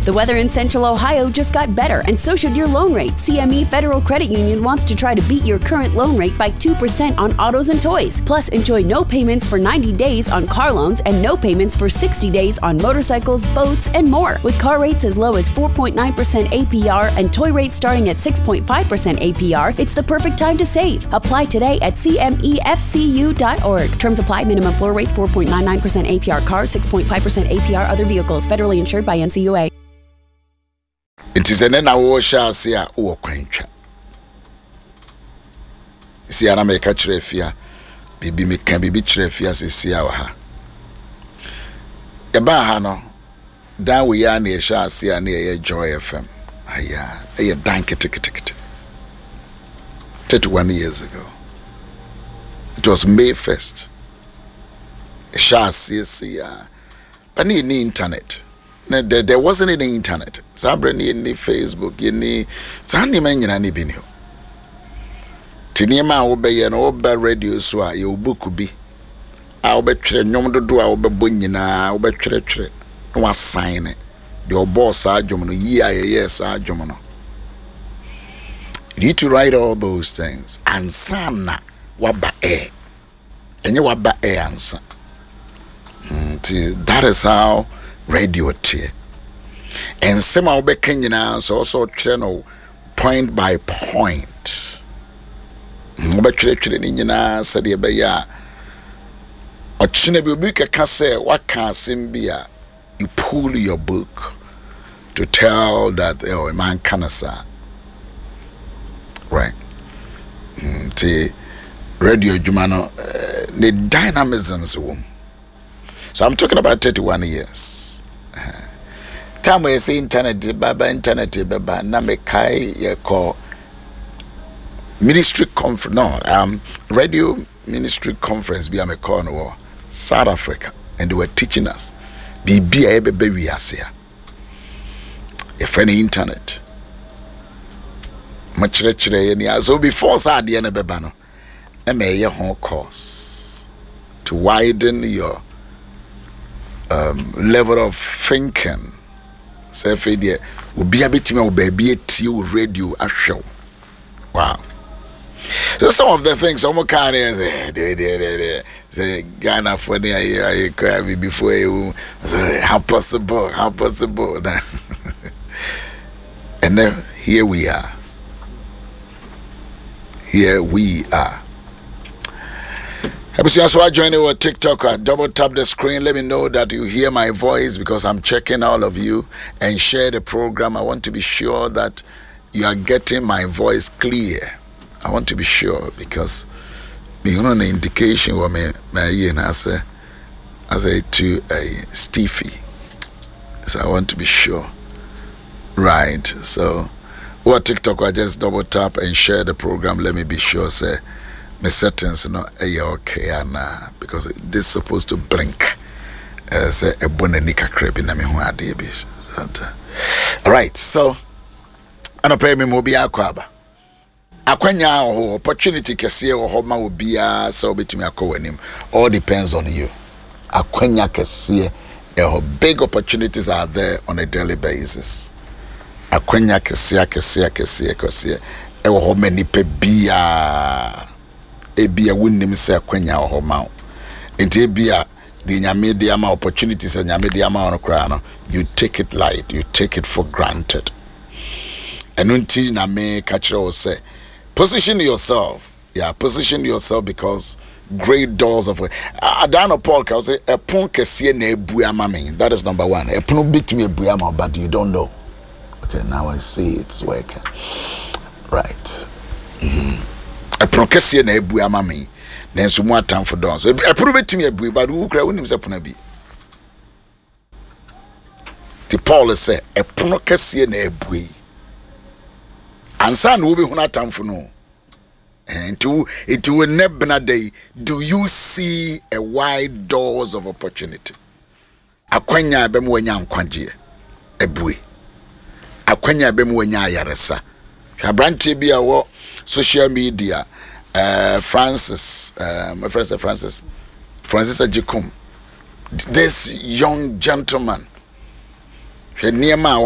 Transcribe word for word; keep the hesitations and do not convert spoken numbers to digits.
The weather in Central Ohio just got better, and so should your loan rate. C M E Federal Credit Union wants to try to beat your current loan rate by two percent on autos and toys. Plus, enjoy no payments for ninety days on car loans and no payments for sixty days on motorcycles, boats, and more. With car rates as low as four point nine percent A P R and toy rates starting at six point five percent A P R, it's the perfect time to save. Apply today at C M E F C U dot org. Terms apply. Minimum floor rates four point nine nine percent A P R cars, six point five percent A P R other vehicles. Federally insured by N C U A. It is an hour shall see a or quencha. See, I make a trefia. Bibi me can be trefia, see our ha. A bahano. Down we are near shall see a near Joy F M. Aya, a dank ticket ticket. thirty-one years ago. It was May first. A shall see, see, but need the internet. There, there wasn't any internet. Sabrani any Facebook, any Sandy man in any binio. Tinima obey an oba radio so your book could be. I'll bet nyom do do I'll be bunyina, I'll bet tre no sign it. Your boss argument, yeah, yes, argument. You need to write all those things. And sana waba air. And you waba air answer. That is how radio tier. And some of the Kenyan so also channel point by point. But children in Yana said, "Yabaya, or Chinabuka can say, what can Simbia? You pull your book to tell that oh, a man can say, right? The radio Jumano, the dynamisms womb. So I'm talking about thirty-one years. Uh, time we say internet, baba internet, baba na me kai ye call ministry conference. No, um, radio ministry conference. Be a me call no South Africa, and they were teaching us. Be be a baby we are here. A friend internet. Much richer any so before sad the beba no. Na me ye home course to widen your Um, level of thinking. Say, Fedia, will be a bit more baby at you radio a show. Wow. So, some of the things some kind of say, Ghana for the year before you say, how possible, how possible. And then here we are. Here we are. So I join you on TikTok. I double tap the screen. Let me know that you hear my voice because I'm checking all of you and share the program. I want to be sure that you are getting my voice clear. I want to be sure because you know the indication what me me as a as a to a Stevie. So I want to be sure. Right. So what TikTok I just double tap and share the program. Let me be sure say my settings no eh okay ana because this supposed to blink uh, say a bonanika crab na me ho ade bi. All right, so ana pay me mo bi akwaba akwanya opportunity kese wo ho ma obi a so betimi akwanim. All depends on you. Akwanya kese eh big opportunities are there on a daily basis. Akwanya kese kese kese kese e wo ho mani pe bia ebia wunnim se akwanya ho ma enti ebia the nyame de ama opportunities and nyame de ama on kra no you take it light, you take it for granted. And until na me catch you say position yourself. Yeah, position yourself because great doors of Adano Paul can say a pon kese na ebu ama me. That is number one. A pon bit me ebu ama but you don't know. Okay, now I see it's working. Right. Mm-hmm. A prokesi na ebu ama me na enso mu atamfo don so e pro betimi ebu but wo kra wonim se pona bi ti Paul say e prokesi na ebu ansa na wo be hu atamfo no enti it will never day do you see a wide doors of opportunity akwanya be mu wanya nkwaje ebu akwanya be mu wanya ayaresa hwabrantie bi a wo social media, uh, Francis, uh, my friend Francis, Francis Ajikum, this young gentleman,